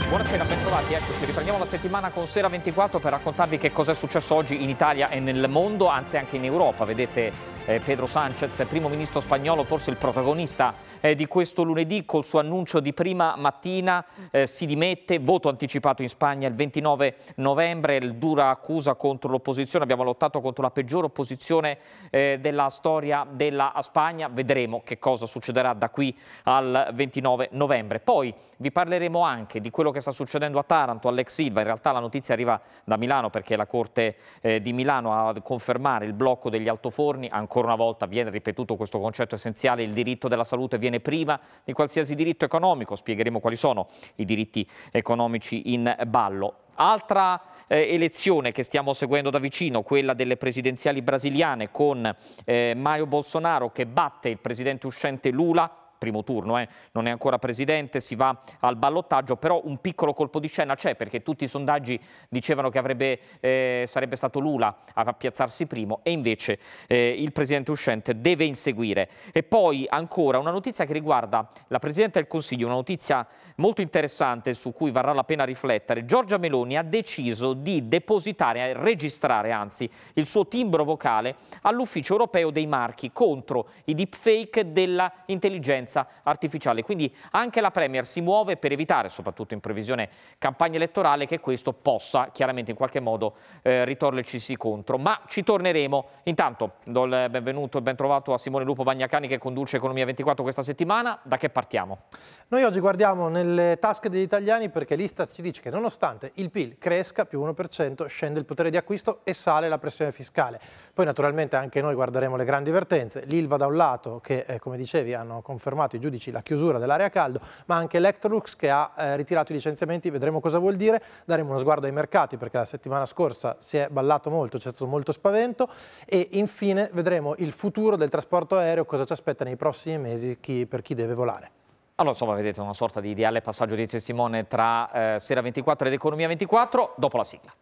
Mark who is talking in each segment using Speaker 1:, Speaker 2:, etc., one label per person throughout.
Speaker 1: Buonasera, bentrovati, eccoci, riprendiamo la settimana con Sera 24 per raccontarvi che cosa è successo oggi in Italia e nel mondo, anzi anche in Europa. Vedete Pedro Sánchez, primo ministro spagnolo, forse il protagonista di questo lunedì, col suo annuncio di prima mattina, si dimette, voto anticipato in Spagna il 29 novembre, dura accusa contro l'opposizione, abbiamo lottato contro la peggiore opposizione della storia della Spagna, vedremo che cosa succederà da qui al 29 novembre. Poi vi parleremo anche di quello che sta succedendo a Taranto, all'ex Ilva. In realtà la notizia arriva da Milano perché la Corte di Milano a confermare il blocco degli altoforni. Ancora una volta viene ripetuto questo concetto essenziale: il diritto della salute viene prima di qualsiasi diritto economico. Spiegheremo quali sono i diritti economici in ballo. Altra elezione che stiamo seguendo da vicino, quella delle presidenziali brasiliane, con Maio Bolsonaro che batte il presidente uscente Lula. Primo turno, non è ancora presidente, si va al ballottaggio, però un piccolo colpo di scena c'è, perché tutti i sondaggi dicevano che sarebbe stato Lula a piazzarsi primo e invece il presidente uscente deve inseguire. E poi ancora una notizia che riguarda la Presidente del Consiglio, una notizia molto interessante su cui varrà la pena riflettere. Giorgia Meloni ha deciso di registrare il suo timbro vocale all'Ufficio Europeo dei Marchi contro i deepfake della intelligenza artificiale. Quindi anche la Premier si muove per evitare, soprattutto in previsione campagna elettorale, che questo possa chiaramente in qualche modo ritorcerci contro. Ma ci torneremo. Intanto do il benvenuto e ben trovato a Simone Lupo Bagnacani, che conduce Economia 24 questa settimana. Da che partiamo?
Speaker 2: Noi oggi guardiamo nelle tasche degli italiani, perché l'Istat ci dice che nonostante il PIL cresca più 1%, scende il potere di acquisto e sale la pressione fiscale. Poi naturalmente anche noi guarderemo le grandi vertenze, l'Ilva da un lato che come dicevi hanno confermato i giudici la chiusura dell'area caldo, ma anche Electrolux che ha ritirato i licenziamenti. Vedremo cosa vuol dire, daremo uno sguardo ai mercati perché la settimana scorsa si è ballato molto, c'è stato molto spavento, e infine vedremo il futuro del trasporto aereo, cosa ci aspetta nei prossimi mesi per chi deve volare.
Speaker 1: Allora, insomma, vedete una sorta di ideale passaggio di testimone tra Sera 24 ed Economia 24, dopo la sigla.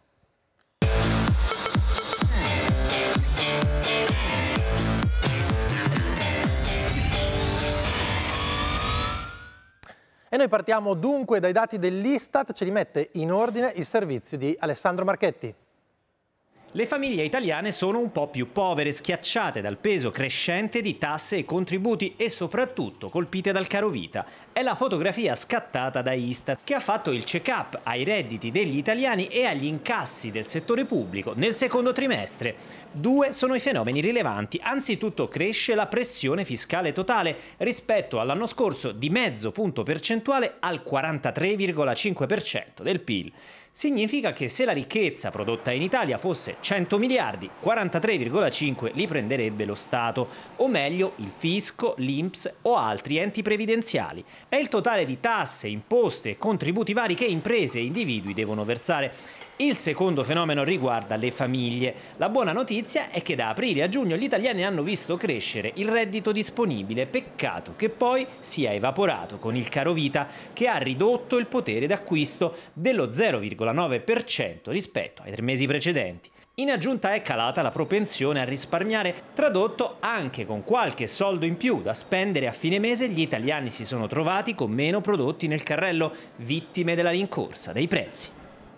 Speaker 2: E noi partiamo dunque dai dati dell'Istat, ce li mette in ordine il servizio di Alessandro Marchetti.
Speaker 3: Le famiglie italiane sono un po' più povere, schiacciate dal peso crescente di tasse e contributi e soprattutto colpite dal carovita. È la fotografia scattata da Istat, che ha fatto il check-up ai redditi degli italiani e agli incassi del settore pubblico nel secondo trimestre. Due sono i fenomeni rilevanti. Anzitutto cresce la pressione fiscale totale rispetto all'anno scorso di mezzo punto percentuale al 43,5% del PIL. Significa che se la ricchezza prodotta in Italia fosse 100 miliardi, 43,5 li prenderebbe lo Stato, o meglio il fisco, l'INPS o altri enti previdenziali. È il totale di tasse, imposte e contributi vari che imprese e individui devono versare. Il secondo fenomeno riguarda le famiglie. La buona notizia è che da aprile a giugno gli italiani hanno visto crescere il reddito disponibile, peccato che poi sia evaporato con il carovita, che ha ridotto il potere d'acquisto dello 0,9% rispetto ai 3 mesi precedenti. In aggiunta è calata la propensione a risparmiare, tradotto anche con qualche soldo in più da spendere a fine mese. Gli italiani si sono trovati con meno prodotti nel carrello, vittime della rincorsa dei prezzi.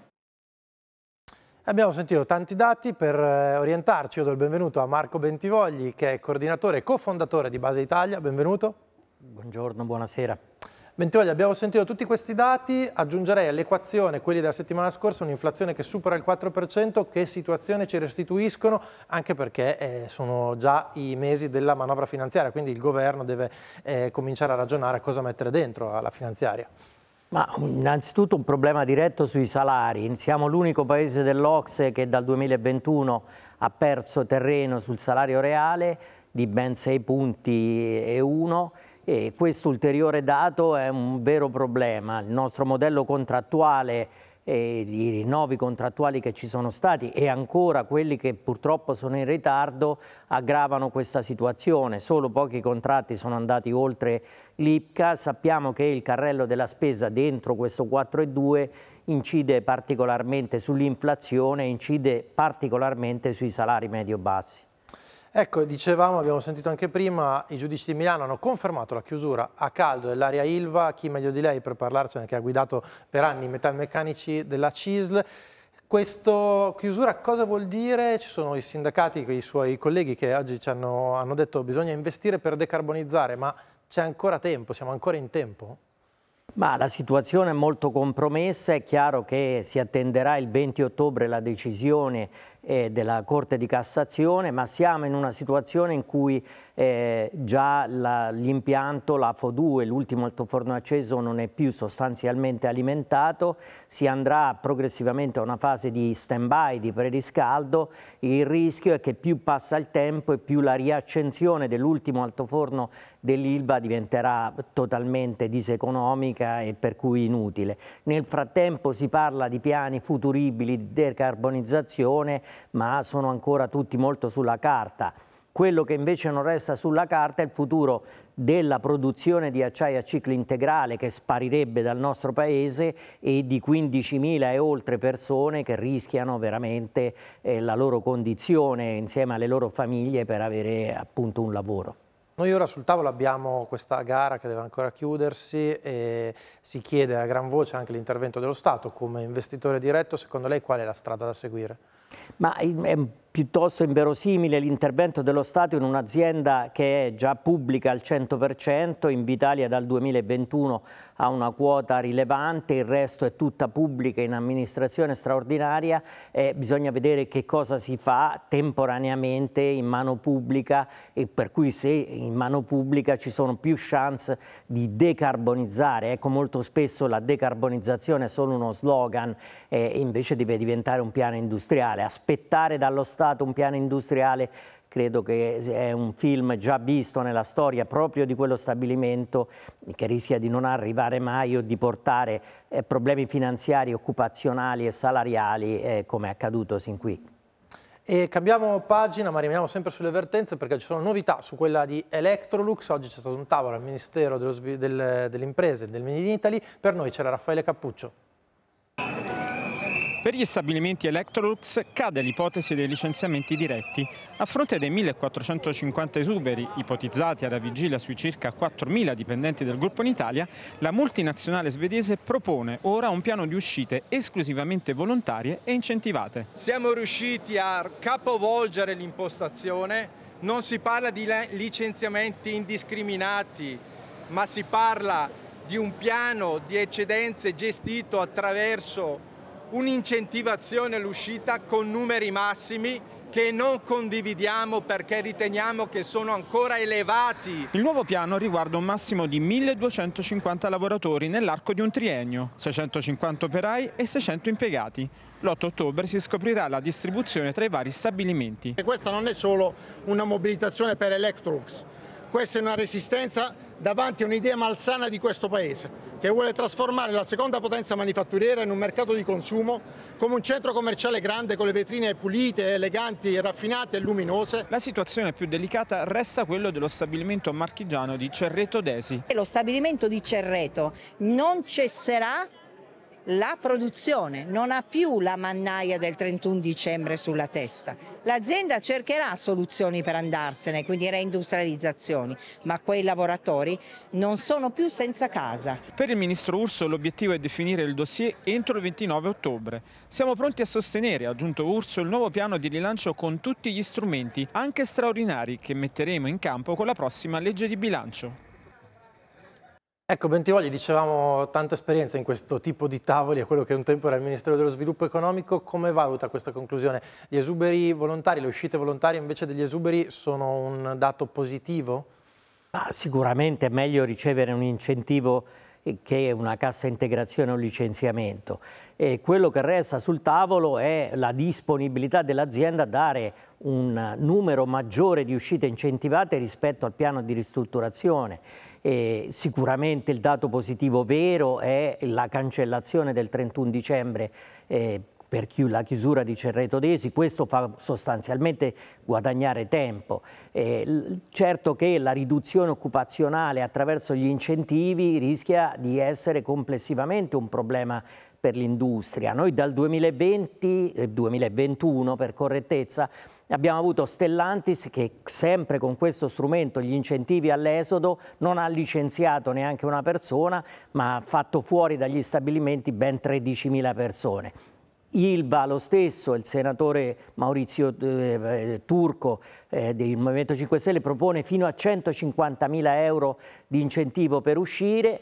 Speaker 2: Abbiamo sentito tanti dati. Per orientarci io do il benvenuto a Marco Bentivogli, che è coordinatore e cofondatore di Base Italia. Benvenuto.
Speaker 4: Buongiorno, buonasera.
Speaker 2: Bentivogli, abbiamo sentito tutti questi dati, aggiungerei all'equazione quelli della settimana scorsa, un'inflazione che supera il 4%, che situazione ci restituiscono, anche perché sono già i mesi della manovra finanziaria, quindi il governo deve cominciare a ragionare a cosa mettere dentro alla finanziaria.
Speaker 4: Ma innanzitutto un problema diretto sui salari. Siamo l'unico paese dell'OCSE che dal 2021 ha perso terreno sul salario reale di ben 6 punti e 1, e questo ulteriore dato è un vero problema. Il nostro modello contrattuale e i rinnovi contrattuali che ci sono stati e ancora quelli che purtroppo sono in ritardo aggravano questa situazione. Solo pochi contratti sono andati oltre l'IPCA. Sappiamo che il carrello della spesa dentro questo 4,2 incide particolarmente sull'inflazione, incide particolarmente sui salari medio-bassi.
Speaker 2: Ecco, dicevamo, abbiamo sentito anche prima, i giudici di Milano hanno confermato la chiusura a caldo dell'area Ilva. Chi meglio di lei per parlarcene, che ha guidato per anni i metalmeccanici della CISL. Questa chiusura cosa vuol dire? Ci sono i sindacati, i suoi colleghi che oggi hanno detto che bisogna investire per decarbonizzare, ma c'è ancora tempo, siamo ancora in tempo?
Speaker 4: Ma la situazione è molto compromessa, è chiaro che si attenderà il 20 ottobre la decisione della Corte di Cassazione, ma siamo in una situazione in cui già l'impianto, la FO2, l'ultimo altoforno acceso, non è più sostanzialmente alimentato, si andrà progressivamente a una fase di stand-by, di preriscaldo. Il rischio è che più passa il tempo e più la riaccensione dell'ultimo altoforno dell'Ilva diventerà totalmente diseconomica e per cui inutile. Nel frattempo si parla di piani futuribili di decarbonizzazione, ma sono ancora tutti molto sulla carta. Quello che invece non resta sulla carta è il futuro della produzione di acciaio a ciclo integrale, che sparirebbe dal nostro paese, e di 15.000 e oltre persone che rischiano veramente la loro condizione insieme alle loro famiglie per avere appunto un lavoro.
Speaker 2: Noi ora sul tavolo abbiamo questa gara che deve ancora chiudersi e si chiede a gran voce anche l'intervento dello Stato. Come investitore diretto, secondo lei qual è la strada da seguire?
Speaker 4: Ma è piuttosto inverosimile l'intervento dello Stato in un'azienda che è già pubblica al 100%, Invitalia dal 2021 ha una quota rilevante, il resto è tutta pubblica in amministrazione straordinaria. Bisogna vedere che cosa si fa temporaneamente in mano pubblica, e per cui se in mano pubblica ci sono più chance di decarbonizzare. Ecco, molto spesso la decarbonizzazione è solo uno slogan, invece deve diventare un piano industriale. Aspettare dallo Stato un piano industriale credo che è un film già visto nella storia proprio di quello stabilimento, che rischia di non arrivare mai o di portare problemi finanziari, occupazionali e salariali come è accaduto sin qui.
Speaker 2: E cambiamo pagina, ma rimaniamo sempre sulle vertenze perché ci sono novità su quella di Electrolux. Oggi c'è stato un tavolo al Ministero delle Imprese del Made in Italy. Per noi c'era Raffaele Cappuccio.
Speaker 5: Per gli stabilimenti Electrolux cade l'ipotesi dei licenziamenti diretti. A fronte dei 1.450 esuberi ipotizzati alla vigilia sui circa 4.000 dipendenti del gruppo in Italia, la multinazionale svedese propone ora un piano di uscite esclusivamente volontarie e incentivate.
Speaker 6: Siamo riusciti a capovolgere l'impostazione, non si parla di licenziamenti indiscriminati, ma si parla di un piano di eccedenze gestito attraverso un'incentivazione all'uscita con numeri massimi che non condividiamo perché riteniamo che sono ancora elevati.
Speaker 5: Il nuovo piano riguarda un massimo di 1.250 lavoratori nell'arco di un triennio, 650 operai e 600 impiegati. L'8 ottobre si scoprirà la distribuzione tra i vari stabilimenti.
Speaker 7: E questa non è solo una mobilitazione per Electrolux, questa è una resistenza davanti a un'idea malsana di questo Paese, che vuole trasformare la seconda potenza manifatturiera in un mercato di consumo come un centro commerciale grande con le vetrine pulite, eleganti, raffinate e luminose.
Speaker 5: La situazione più delicata resta quello dello stabilimento marchigiano di Cerreto Desi.
Speaker 8: Lo stabilimento di Cerreto non cesserà la produzione, non ha più la mannaia del 31 dicembre sulla testa. L'azienda cercherà soluzioni per andarsene, quindi reindustrializzazioni, ma quei lavoratori non sono più senza casa.
Speaker 5: Per il ministro Urso l'obiettivo è definire il dossier entro il 29 ottobre. Siamo pronti a sostenere, ha aggiunto Urso, il nuovo piano di rilancio con tutti gli strumenti, anche straordinari, che metteremo in campo con la prossima legge di bilancio.
Speaker 2: Ecco, Bentivogli, dicevamo tanta esperienza in questo tipo di tavoli, a quello che un tempo era il Ministero dello Sviluppo Economico. Come valuta questa conclusione? Gli esuberi volontari, le uscite volontarie invece degli esuberi sono un dato positivo?
Speaker 4: Sicuramente è meglio ricevere un incentivo che una cassa integrazione o un licenziamento. Quello che resta sul tavolo è la disponibilità dell'azienda a dare un numero maggiore di uscite incentivate rispetto al piano di ristrutturazione. Sicuramente il dato positivo vero è la cancellazione del 31 dicembre per la chiusura di Cerreto Desi, questo fa sostanzialmente guadagnare tempo. Certo che la riduzione occupazionale attraverso gli incentivi rischia di essere complessivamente un problema per l'industria. Noi dal 2021 per correttezza, abbiamo avuto Stellantis che sempre con questo strumento, gli incentivi all'esodo, non ha licenziato neanche una persona, ma ha fatto fuori dagli stabilimenti ben 13.000 persone. Ilva lo stesso, il senatore Maurizio Turco del Movimento 5 Stelle propone fino a 150.000 euro di incentivo per uscire.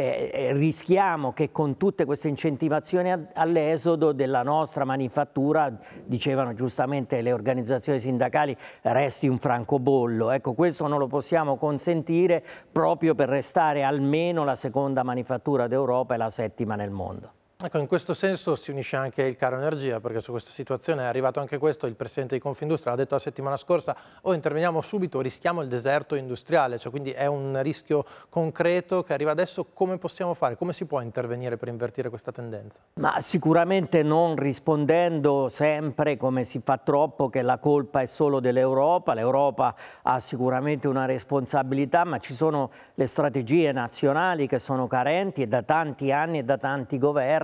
Speaker 4: Rischiamo che con tutte queste incentivazioni all'esodo della nostra manifattura, dicevano giustamente le organizzazioni sindacali, resti un francobollo. Ecco, questo non lo possiamo consentire proprio per restare almeno la seconda manifattura d'Europa e la settima nel mondo.
Speaker 2: Ecco, in questo senso si unisce anche il caro energia, perché su questa situazione è arrivato anche questo, il Presidente di Confindustria l'ha detto la settimana scorsa, o interveniamo subito, rischiamo il deserto industriale, cioè quindi è un rischio concreto che arriva adesso. Come possiamo fare? Come si può intervenire per invertire questa tendenza?
Speaker 4: Ma sicuramente non rispondendo sempre, come si fa troppo, che la colpa è solo dell'Europa. L'Europa ha sicuramente una responsabilità, ma ci sono le strategie nazionali che sono carenti e da tanti anni e da tanti governi.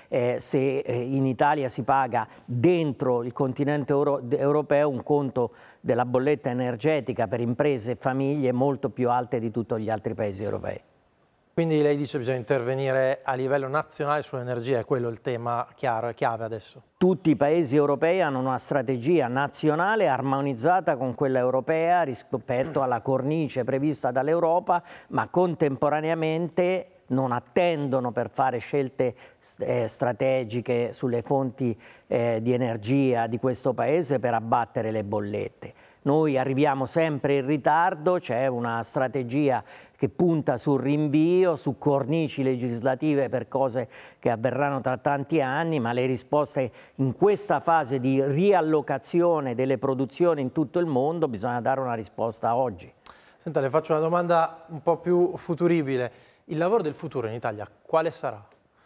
Speaker 4: Se in Italia si paga dentro il continente europeo un conto della bolletta energetica per imprese e famiglie molto più alte di tutti gli altri paesi europei.
Speaker 2: Quindi lei dice che bisogna intervenire a livello nazionale sull'energia, è quello il tema chiaro e chiave adesso?
Speaker 4: Tutti i paesi europei hanno una strategia nazionale armonizzata con quella europea rispetto alla cornice prevista dall'Europa, ma contemporaneamente non attendono per fare scelte strategiche sulle fonti di energia di questo paese per abbattere le bollette. Noi arriviamo sempre in ritardo, c'è una strategia che punta sul rinvio, su cornici legislative per cose che avverranno tra tanti anni, ma le risposte in questa fase di riallocazione delle produzioni in tutto il mondo bisogna dare una risposta oggi.
Speaker 2: Senta, le faccio una domanda un po' più futuribile. Il lavoro del futuro in Italia quale sarà?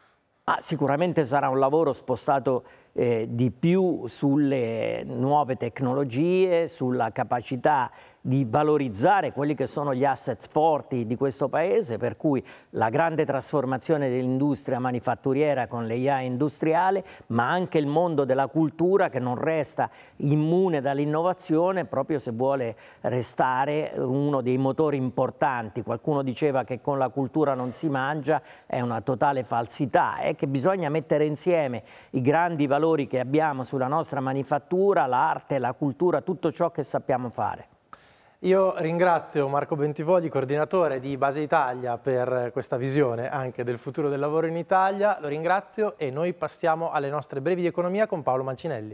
Speaker 4: Sicuramente sarà un lavoro spostato di più sulle nuove tecnologie, sulla capacità di valorizzare quelli che sono gli asset forti di questo paese, per cui la grande trasformazione dell'industria manifatturiera con l'AI industriale, ma anche il mondo della cultura che non resta immune dall'innovazione proprio se vuole restare uno dei motori importanti. Qualcuno diceva che con la cultura non si mangia, è una totale falsità, è che bisogna mettere insieme i grandi valori che abbiamo sulla nostra manifattura, l'arte, la cultura, tutto ciò che sappiamo fare.
Speaker 2: Io ringrazio Marco Bentivogli, coordinatore di Base Italia, per questa visione anche del futuro del lavoro in Italia. Lo ringrazio e noi passiamo alle nostre brevi di economia con Paolo Mancinelli.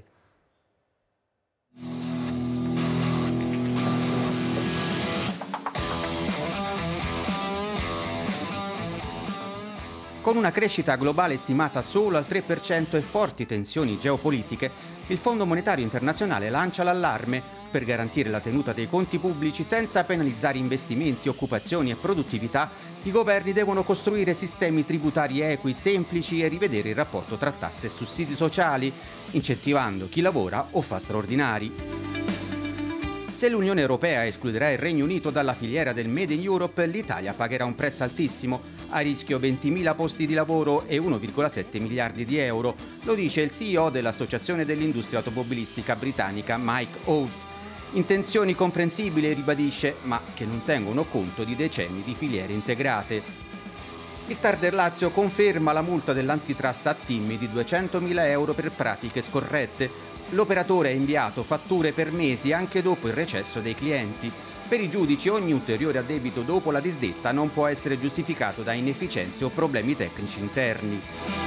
Speaker 9: Con una crescita globale stimata solo al 3% e forti tensioni geopolitiche, il Fondo Monetario Internazionale lancia l'allarme: per garantire la tenuta dei conti pubblici senza penalizzare investimenti, occupazioni e produttività, i governi devono costruire sistemi tributari equi, semplici e rivedere il rapporto tra tasse e sussidi sociali, incentivando chi lavora o fa straordinari. Se l'Unione Europea escluderà il Regno Unito dalla filiera del Made in Europe, l'Italia pagherà un prezzo altissimo, a rischio 20.000 posti di lavoro e 1,7 miliardi di euro, lo dice il CEO dell'Associazione dell'Industria Automobilistica britannica Mike Hawes. Intenzioni comprensibili, ribadisce, ma che non tengono conto di decenni di filiere integrate. Il TAR del Lazio conferma la multa dell'antitrust a Timmy di 200.000 euro per pratiche scorrette. L'operatore ha inviato fatture per mesi anche dopo il recesso dei clienti. Per i giudici ogni ulteriore addebito dopo la disdetta non può essere giustificato da inefficienze o problemi tecnici interni.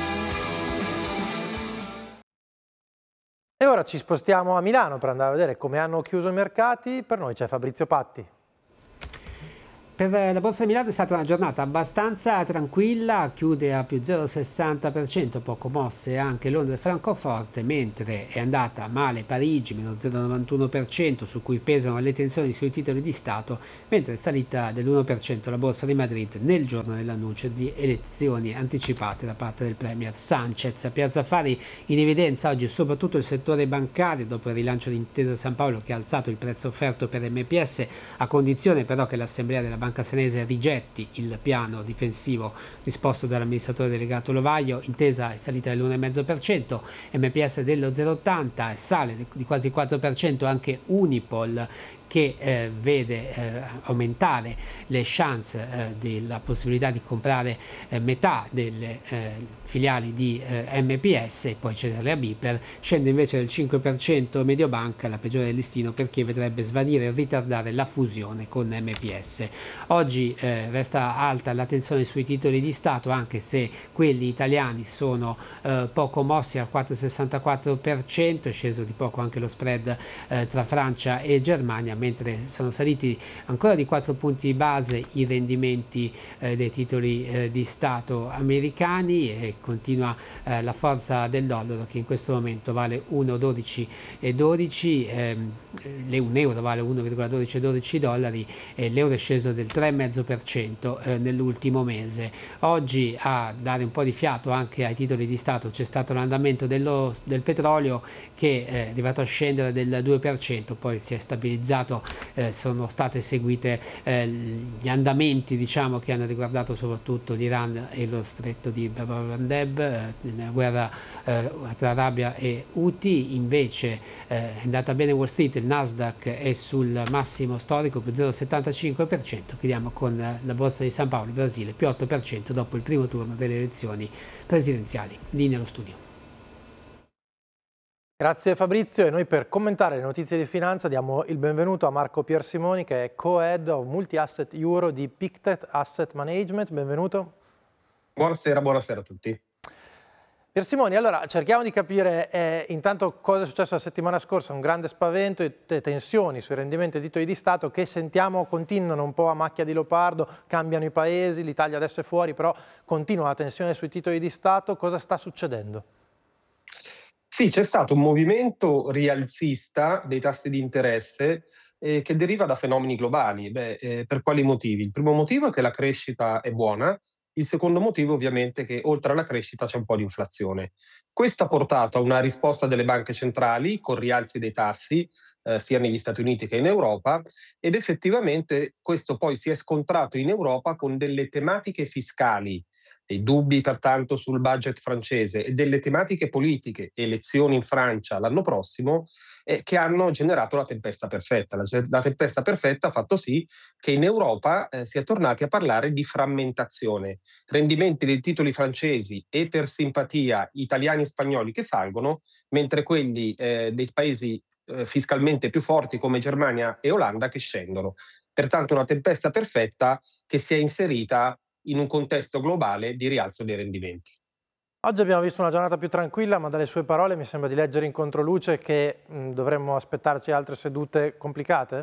Speaker 2: E ora ci spostiamo a Milano per andare a vedere come hanno chiuso i mercati. Per noi c'è Fabrizio Patti.
Speaker 10: Per la Borsa di Milano è stata una giornata abbastanza tranquilla, chiude a più 0,60%, poco mosse anche Londra e Francoforte, mentre è andata male Parigi, meno 0,91%, su cui pesano le tensioni sui titoli di Stato, mentre è salita dell'1% la Borsa di Madrid nel giorno dell'annuncio di elezioni anticipate da parte del Premier Sanchez. A Piazza Affari in evidenza oggi soprattutto il settore bancario, dopo il rilancio di Intesa San Paolo che ha alzato il prezzo offerto per MPS, a condizione però che l'Assemblea della Banca Senese rigetti il piano difensivo disposto dall'amministratore delegato Lovaio. Intesa è salita dell'1,5%, MPS dello 0,80% e sale di quasi 4% anche Unipol, che vede aumentare le chance della possibilità di comprare metà delle filiali di MPS e poi cederle a Biper. Scende invece del 5% Mediobanca, la peggiore del listino, perché vedrebbe svanire e ritardare la fusione con MPS. Oggi resta alta l'attenzione sui titoli di Stato, anche se quelli italiani sono poco mossi al 4,64%, è sceso di poco anche lo spread tra Francia e Germania, mentre sono saliti ancora di 4 punti base i rendimenti dei titoli di Stato americani e continua la forza del dollaro, che in questo momento vale 1,1212, un euro vale 1,1212 dollari e l'euro è sceso del 3,5% nell'ultimo mese. Oggi a dare un po' di fiato anche ai titoli di Stato c'è stato l'andamento del petrolio, che è arrivato a scendere del 2%, poi si è stabilizzato. Sono state seguite gli andamenti, diciamo, che hanno riguardato soprattutto l'Iran e lo stretto di Bab el-Mandeb nella guerra tra Arabia e Houthi. Invece è andata bene Wall Street, il Nasdaq è sul massimo storico più 0,75%, chiudiamo con la Borsa di San Paolo, Brasile, più 8% dopo il primo turno delle elezioni presidenziali. Linea allo studio.
Speaker 2: Grazie Fabrizio, e noi per commentare le notizie di finanza diamo il benvenuto a Marco Piersimoni, che è Co-Head of Multi-Asset Euro di Pictet Asset Management. Benvenuto.
Speaker 11: Buonasera a tutti.
Speaker 2: Piersimoni, allora cerchiamo di capire intanto cosa è successo la settimana scorsa, un grande spavento e tensioni sui rendimenti dei titoli di Stato che sentiamo continuano un po' a macchia di leopardo, cambiano i paesi, l'Italia adesso è fuori, però continua la tensione sui titoli di Stato. Cosa sta succedendo?
Speaker 11: Sì, c'è stato un movimento rialzista dei tassi di interesse che deriva da fenomeni globali. Per quali motivi? Il primo motivo è che la crescita è buona, il secondo motivo ovviamente è che oltre alla crescita c'è un po' di inflazione. Questo ha portato a una risposta delle banche centrali con rialzi dei tassi sia negli Stati Uniti che in Europa, ed effettivamente questo poi si è scontrato in Europa con delle tematiche fiscali, dei dubbi pertanto sul budget francese e delle tematiche politiche, elezioni in Francia l'anno prossimo, che hanno generato la tempesta perfetta. La tempesta perfetta ha fatto sì che in Europa si è tornati a parlare di frammentazione, rendimenti dei titoli francesi e per simpatia italiani e spagnoli che salgono, mentre quelli dei paesi fiscalmente più forti come Germania e Olanda che scendono. Pertanto una tempesta perfetta che si è inserita in un contesto globale di rialzo dei rendimenti.
Speaker 2: Oggi abbiamo visto una giornata più tranquilla, ma dalle sue parole mi sembra di leggere in controluce che dovremmo aspettarci altre sedute complicate?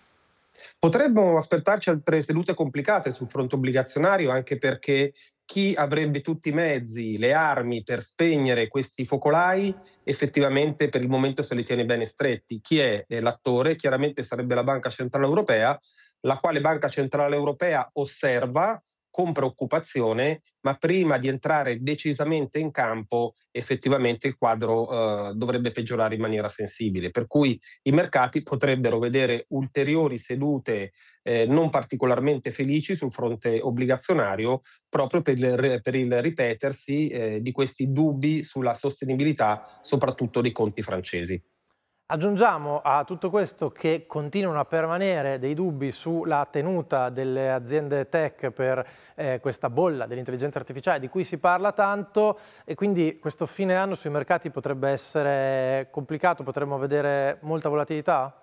Speaker 11: Potremmo aspettarci altre sedute complicate sul fronte obbligazionario, anche perché chi avrebbe tutti i mezzi, le armi per spegnere questi focolai, effettivamente per il momento se li tiene bene stretti. Chi è l'attore? Chiaramente sarebbe la Banca Centrale Europea, la quale Banca Centrale Europea osserva con preoccupazione, ma prima di entrare decisamente in campo effettivamente il quadro dovrebbe peggiorare in maniera sensibile, per cui i mercati potrebbero vedere ulteriori sedute non particolarmente felici sul fronte obbligazionario, proprio per il ripetersi di questi dubbi sulla sostenibilità soprattutto dei conti francesi.
Speaker 2: Aggiungiamo a tutto questo che continuano a permanere dei dubbi sulla tenuta delle aziende tech per questa bolla dell'intelligenza artificiale di cui si parla tanto, e quindi questo fine anno sui mercati potrebbe essere complicato, potremmo vedere molta volatilità?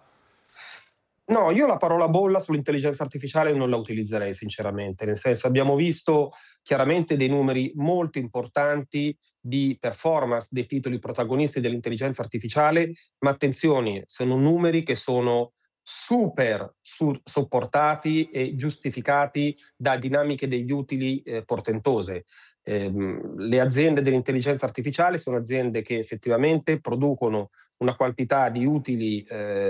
Speaker 11: No, io la parola bolla sull'intelligenza artificiale non la utilizzerei sinceramente, nel senso abbiamo visto chiaramente dei numeri molto importanti di performance dei titoli protagonisti dell'intelligenza artificiale, ma attenzione, sono numeri che sono super sopportati e giustificati da dinamiche degli utili portentose. Le aziende dell'intelligenza artificiale sono aziende che effettivamente producono una quantità di utili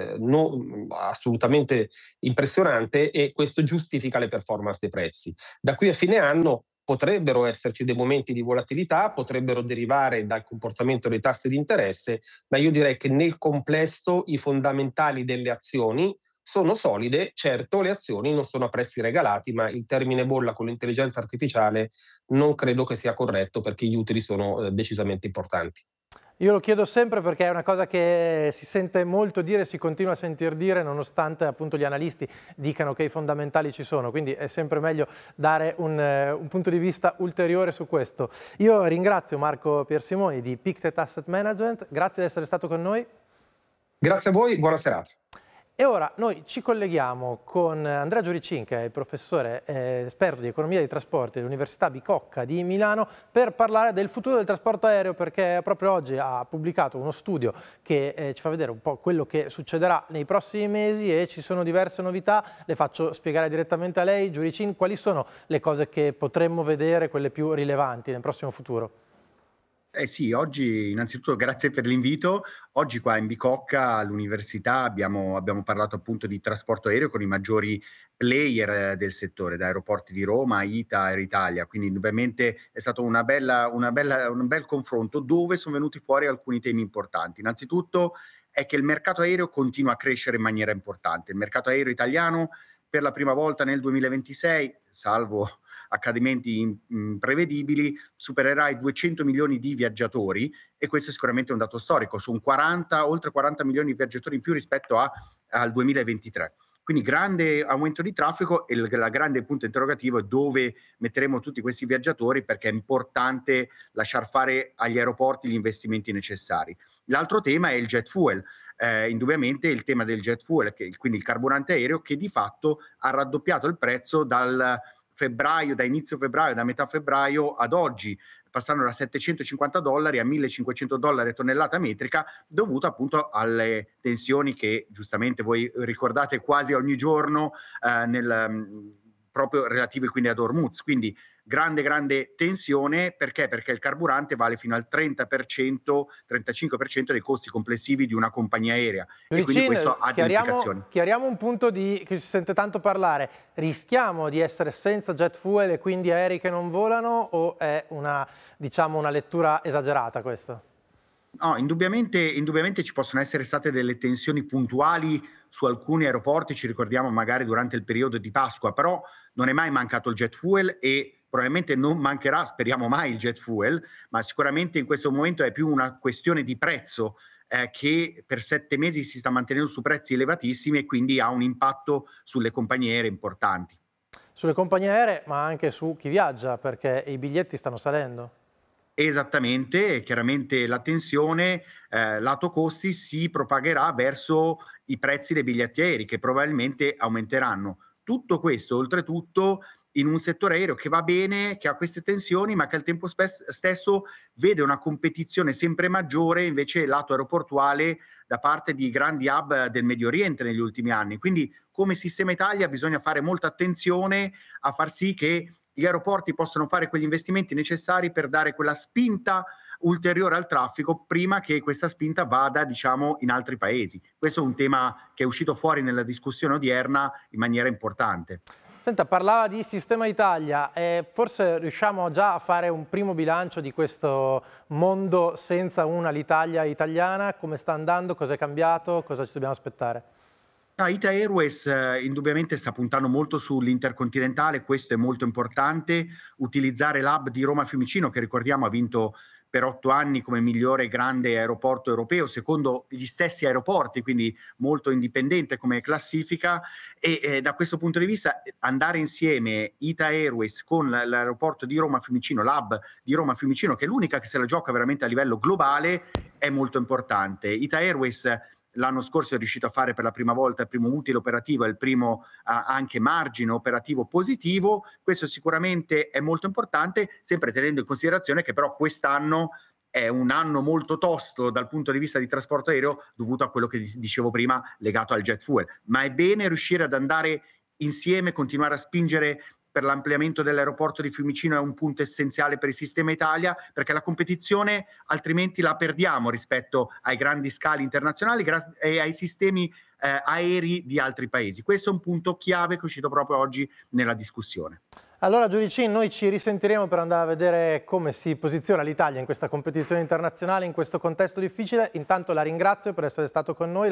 Speaker 11: assolutamente impressionante, e questo giustifica le performance dei prezzi. Da qui a fine anno potrebbero esserci dei momenti di volatilità, potrebbero derivare dal comportamento dei tassi di interesse, ma io direi che nel complesso i fondamentali delle azioni sono solide. Certo, le azioni non sono a prezzi regalati, ma il termine bolla con l'intelligenza artificiale non credo che sia corretto, perché gli utili sono decisamente importanti.
Speaker 2: Io lo chiedo sempre perché è una cosa che si sente molto dire, si continua a sentir dire, nonostante appunto gli analisti dicano che i fondamentali ci sono, quindi è sempre meglio dare un punto di vista ulteriore su questo. Io ringrazio Marco Piersimoni di Pictet Asset Management, grazie di essere stato con noi.
Speaker 11: Grazie a voi, buona serata.
Speaker 2: E ora noi ci colleghiamo con Andrea Giuricin, che è il professore esperto di economia dei trasporti dell'Università Bicocca di Milano, per parlare del futuro del trasporto aereo, perché proprio oggi ha pubblicato uno studio che ci fa vedere un po' quello che succederà nei prossimi mesi, e ci sono diverse novità. Le faccio spiegare direttamente a lei, Giuricin, quali sono le cose che potremmo vedere, quelle più rilevanti nel prossimo futuro?
Speaker 12: Sì, oggi innanzitutto grazie per l'invito. Oggi qua in Bicocca all'università abbiamo parlato appunto di trasporto aereo con i maggiori player del settore, da Aeroporti di Roma, ITA, Air Italia, quindi indubbiamente è stato un bel confronto dove sono venuti fuori alcuni temi importanti. Innanzitutto è che il mercato aereo continua a crescere in maniera importante. Il mercato aereo italiano per la prima volta nel 2026, salvo accadimenti imprevedibili, supererà i 200 milioni di viaggiatori, e questo è sicuramente un dato storico, su oltre 40 milioni di viaggiatori in più rispetto al 2023. Quindi grande aumento di traffico, e la grande punto interrogativo è dove metteremo tutti questi viaggiatori, perché è importante lasciar fare agli aeroporti gli investimenti necessari. L'altro tema è il jet fuel. Indubbiamente il tema del jet fuel, quindi il carburante aereo, che di fatto ha raddoppiato il prezzo da inizio febbraio, da metà febbraio ad oggi, passando da $750 a $1.500 a tonnellata metrica, dovuto appunto alle tensioni che giustamente voi ricordate quasi ogni giorno, proprio relative quindi ad Hormuz. Quindi grande tensione, perché il carburante vale fino al 30%, 35% dei costi complessivi di una compagnia aerea. E quindi questo ha delle implicazioni.
Speaker 2: Chiariamo un punto che si sente tanto parlare. Rischiamo di essere senza jet fuel e quindi aerei che non volano, o è una lettura esagerata questa?
Speaker 12: No, indubbiamente ci possono essere state delle tensioni puntuali su alcuni aeroporti, ci ricordiamo magari durante il periodo di Pasqua, però non è mai mancato il jet fuel, e probabilmente non mancherà, speriamo mai, il jet fuel, ma sicuramente in questo momento è più una questione di prezzo, che per 7 mesi si sta mantenendo su prezzi elevatissimi, e quindi ha un impatto sulle compagnie aeree importanti.
Speaker 2: Sulle compagnie aeree, ma anche su chi viaggia, perché i biglietti stanno salendo.
Speaker 12: Esattamente, chiaramente la tensione lato costi si propagherà verso i prezzi dei biglietti aerei, che probabilmente aumenteranno. Tutto questo, oltretutto, in un settore aereo che va bene, che ha queste tensioni, ma che al tempo stesso vede una competizione sempre maggiore invece lato aeroportuale da parte di grandi hub del Medio Oriente negli ultimi anni. Quindi come sistema Italia bisogna fare molta attenzione a far sì che gli aeroporti possano fare quegli investimenti necessari per dare quella spinta ulteriore al traffico prima che questa spinta vada, in altri paesi. Questo è un tema che è uscito fuori nella discussione odierna in maniera importante.
Speaker 2: Senta, parlava di sistema Italia, forse riusciamo già a fare un primo bilancio di questo mondo senza l'Italia italiana? Come sta andando? Cosa è cambiato? Cosa ci dobbiamo aspettare?
Speaker 12: Ita Airways indubbiamente sta puntando molto sull'intercontinentale, questo è molto importante. Utilizzare l'hub di Roma Fiumicino, che ricordiamo ha vinto per 8 anni come migliore grande aeroporto europeo, secondo gli stessi aeroporti, quindi molto indipendente come classifica, e da questo punto di vista andare insieme Ita Airways con l'aeroporto di Roma Fiumicino, l'hub di Roma Fiumicino, che è l'unica che se la gioca veramente a livello globale, è molto importante. Ita Airways l'anno scorso è riuscito a fare per la prima volta il primo utile operativo e il primo anche margine operativo positivo. Questo sicuramente è molto importante, sempre tenendo in considerazione che però quest'anno è un anno molto tosto dal punto di vista di trasporto aereo dovuto a quello che dicevo prima legato al jet fuel, ma è bene riuscire ad andare insieme, continuare a spingere per l'ampliamento dell'aeroporto di Fiumicino, è un punto essenziale per il sistema Italia, perché la competizione altrimenti la perdiamo rispetto ai grandi scali internazionali e ai sistemi aerei di altri paesi. Questo è un punto chiave che è uscito proprio oggi nella discussione.
Speaker 2: Allora Giudicin, noi ci risentiremo per andare a vedere come si posiziona l'Italia in questa competizione internazionale, in questo contesto difficile. Intanto la ringrazio per essere stato con noi.